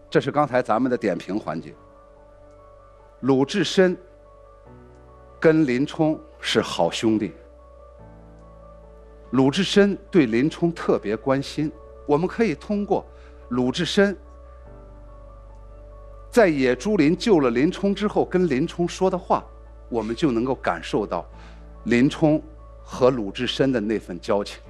这是刚才咱们的点评环节。鲁智深跟林冲是好兄弟，鲁智深对林冲特别关心。我们可以通过鲁智深在野猪林救了林冲之后跟林冲说的话，我们就能够感受到林冲和鲁智深的那份交情。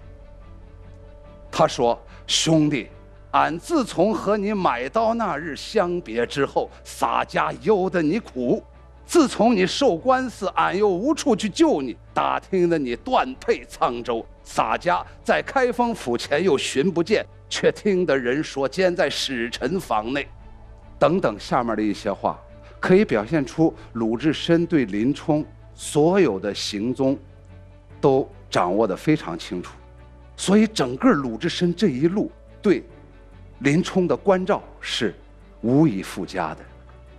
他说：兄弟，俺自从和你买刀那日相别之后，洒家忧得你苦，自从你受官司，俺又无处去救你，打听的你断配沧州，洒家在开封府前又寻不见，却听得人说监在使臣房内，等等下面的一些话，可以表现出鲁智深对林冲所有的行踪都掌握得非常清楚。所以整个鲁智深这一路对林冲的关照是无以复加的。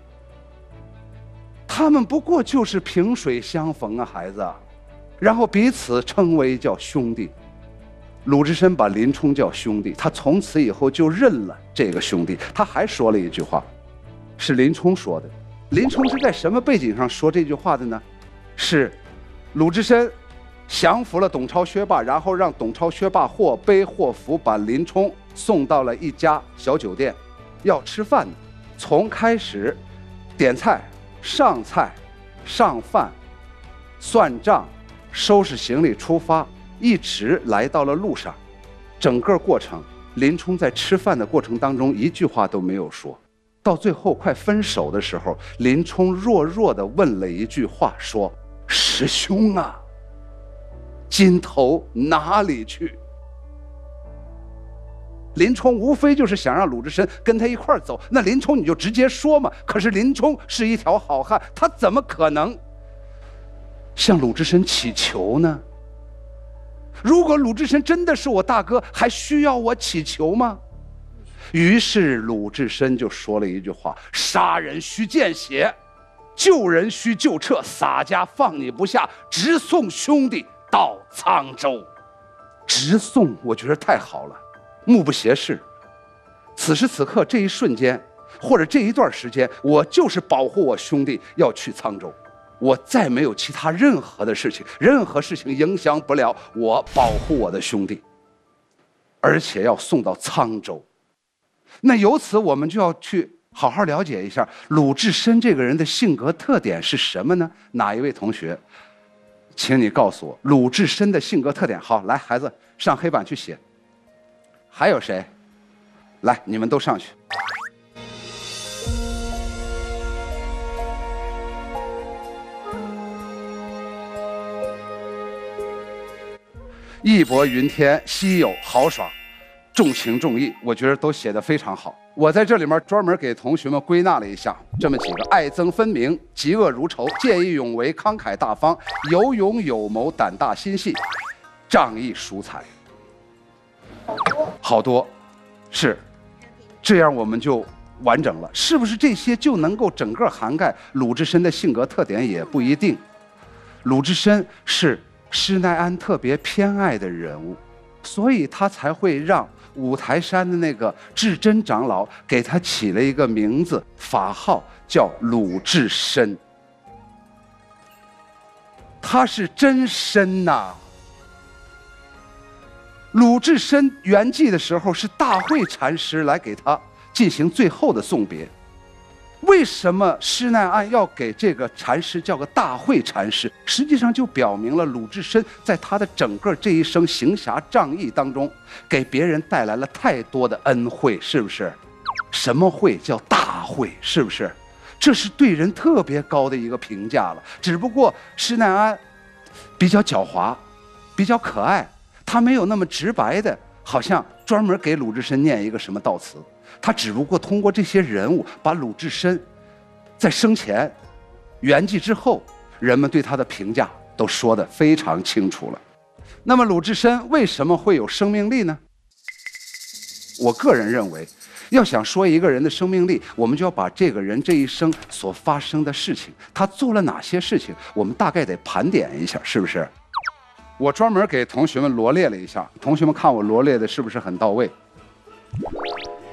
他们不过就是萍水相逢啊，孩子，然后彼此称为叫兄弟。鲁智深把林冲叫兄弟，他从此以后就认了这个兄弟。他还说了一句话，是林冲说的。林冲是在什么背景上说这句话的呢？是鲁智深降服了董超薛霸，然后让董超薛霸或悲或福把林冲送到了一家小酒店，要吃饭呢。从开始点菜、上菜、上饭、算账、收拾行李出发，一直来到了路上。整个过程，林冲在吃饭的过程当中一句话都没有说。到最后快分手的时候，林冲弱弱地问了一句话，说：师兄啊，今头哪里去？林冲无非就是想让鲁智深跟他一块儿走，那林冲你就直接说嘛。可是林冲是一条好汉，他怎么可能向鲁智深乞求呢？如果鲁智深真的是我大哥，还需要我乞求吗？于是鲁智深就说了一句话：杀人须见血，救人须救撤，洒家放你不下，直送兄弟到沧州。直送，我觉得太好了，目不斜视。此时此刻这一瞬间，或者这一段时间，我就是保护我兄弟要去沧州，我再没有其他任何的事情，任何事情影响不了我保护我的兄弟，而且要送到沧州。那由此我们就要去好好了解一下鲁智深这个人的性格特点是什么呢？哪一位同学请你告诉我鲁智深的性格特点。好，来孩子上黑板去写。还有谁？来，你们都上去。义薄云天，稀有豪爽，重情重义，我觉得都写得非常好。我在这里面专门给同学们归纳了一下这么几个：爱憎分明，嫉恶如仇，见义勇为，慷慨大方，有勇有谋，胆大心细，仗义疏财。好多，是这样我们就完整了。是不是这些就能够整个涵盖鲁智深的性格特点？也不一定。鲁智深是施耐庵特别偏爱的人物，所以他才会让五台山的那个智真长老给他起了一个名字，法号叫鲁智深。他是真深呐。鲁智深圆寂的时候，是大慧禅师来给他进行最后的送别。为什么施耐庵要给这个禅师叫个大慧禅师？实际上就表明了鲁智深在他的整个这一生行侠仗义当中，给别人带来了太多的恩惠，是不是？什么惠叫大慧，是不是？这是对人特别高的一个评价了。只不过施耐庵比较狡猾，比较可爱，他没有那么直白的，好像专门给鲁智深念一个什么悼词。他只不过通过这些人物，把鲁智深在生前、圆寂之后，人们对他的评价都说得非常清楚了。那么鲁智深为什么会有生命力呢？我个人认为，要想说一个人的生命力，我们就要把这个人这一生所发生的事情，他做了哪些事情，我们大概得盘点一下，是不是？我专门给同学们罗列了一下，同学们看我罗列的是不是很到位？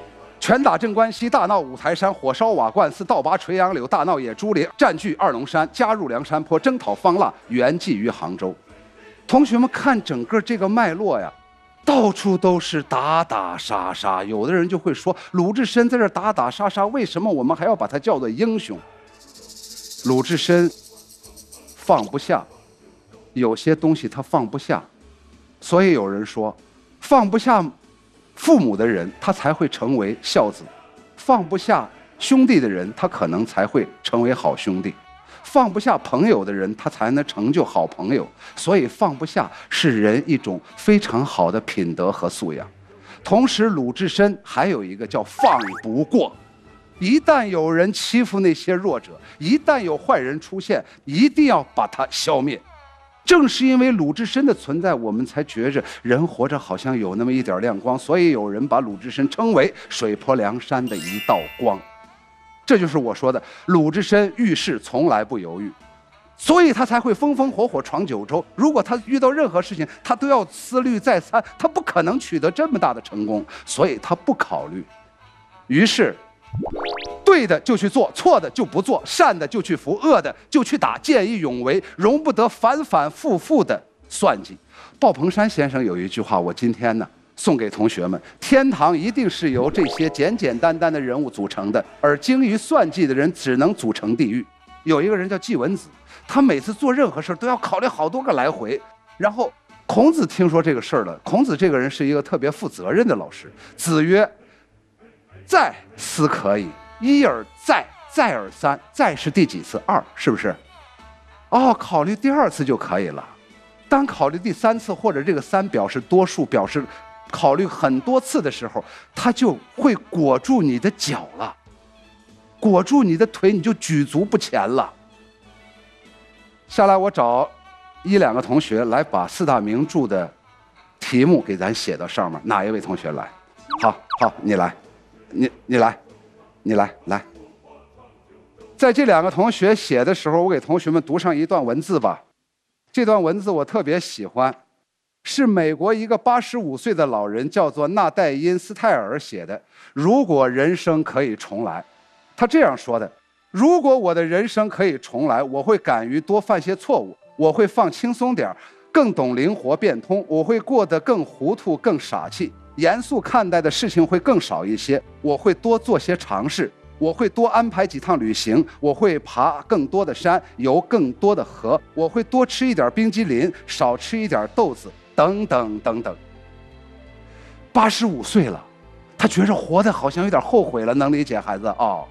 拳打镇关西，大闹五台山，火烧瓦罐寺，倒拔垂杨柳，大闹野猪林，占据二龙山，加入梁山泊，征讨方腊，圆寂于杭州。同学们看整个这个脉络呀，到处都是打打杀杀。有的人就会说，鲁智深在这打打杀杀，为什么我们还要把他叫做英雄？鲁智深放不下，有些东西他放不下，所以有人说，放不下父母的人，他才会成为孝子；放不下兄弟的人，他可能才会成为好兄弟；放不下朋友的人，他才能成就好朋友。所以放不下是人一种非常好的品德和素养。同时，鲁智深还有一个叫放不过。一旦有人欺负那些弱者，一旦有坏人出现，一定要把他消灭。正是因为鲁智深的存在，我们才觉着人活着好像有那么一点亮光，所以有人把鲁智深称为水泊梁山的一道光。这就是我说的，鲁智深遇事从来不犹豫，所以他才会风风火火闯九州。如果他遇到任何事情，他都要思虑再三，他不可能取得这么大的成功，所以他不考虑。于是对的就去做，错的就不做，善的就去服，恶的就去打，见义勇为，容不得反反复复的算计。鲍鹏山先生有一句话，我今天呢送给同学们：天堂一定是由这些简简单单的人物组成的，而精于算计的人只能组成地狱。有一个人叫季文子，他每次做任何事都要考虑好多个来回。然后孔子听说这个事儿了，孔子这个人是一个特别负责任的老师。子曰：再思可以，一而再，再而三，再是第几次？2，是不是？哦，考虑第2次就可以了。当考虑第3次，或者这个3表示多数，表示考虑很多次的时候，他就会裹住你的脚了，裹住你的腿，你就举足不前了。下来我找1、2个同学来把4大名著的题目给咱写到上面。哪一位同学来？好，你来。你来，在这2个同学写的时候，我给同学们读上一段文字吧。这段文字我特别喜欢，是美国一个85岁的老人叫做纳代因斯泰尔写的。如果人生可以重来，他这样说的：如果我的人生可以重来，我会敢于多犯些错误，我会放轻松点，更懂灵活变通，我会过得更糊涂更傻气，严肃看待的事情会更少一些，我会多做些尝试，我会多安排几趟旅行，我会爬更多的山，游更多的河，我会多吃一点冰激凌，少吃一点豆子，等等等等。85岁了，他觉着活得好像有点后悔了，能理解孩子哦？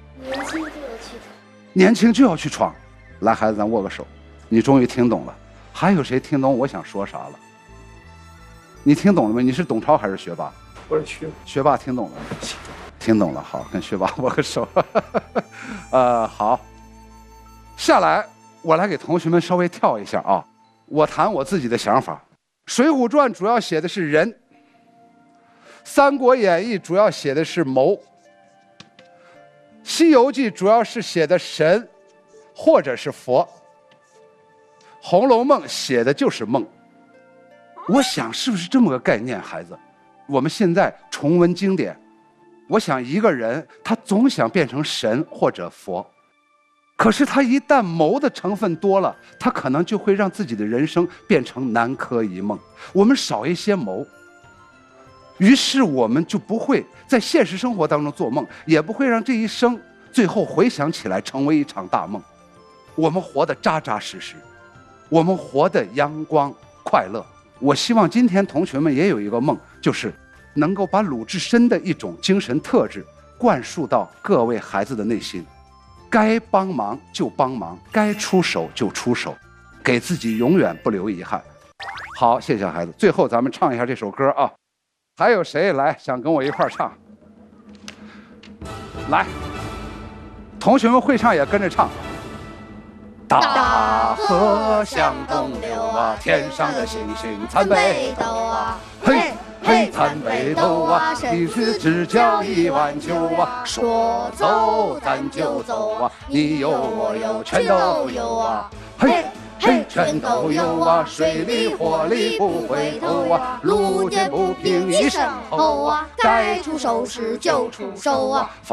年轻就要去闯。来，孩子，咱握个手。你终于听懂了。还有谁听懂我想说啥了？你听懂了吗？你是董超还是学霸？ 我是学霸，听懂了吗？听懂了，好，跟学霸握个手。好，下来我来给同学们稍微跳一下啊。我谈我自己的想法。《水浒传》主要写的是人，《三国演义》主要写的是谋，《西游记》主要是写的神或者是佛，《红楼梦》写的就是梦。我想是不是这么个概念，孩子？我们现在重温经典，我想一个人他总想变成神或者佛，可是他一旦谋的成分多了，他可能就会让自己的人生变成南柯一梦。我们少一些谋，于是我们就不会在现实生活当中做梦，也不会让这一生最后回想起来成为一场大梦。我们活得扎扎实实，我们活得阳光快乐。我希望今天同学们也有一个梦，就是能够把鲁智深的一种精神特质灌输到各位孩子的内心，该帮忙就帮忙，该出手就出手，给自己永远不留遗憾。好，谢谢孩子。最后咱们唱一下这首歌啊，还有谁来想跟我一块儿唱？来，同学们会唱也跟着唱。大河向东流啊，天上的星星参北斗啊，嘿嘿参北斗啊，你是只交1万9啊，说走咱就走啊，你有我有全都有啊，嘿嘿，全都有啊，水里火里不回头啊，路见不平一声吼啊，该出手时就出手啊。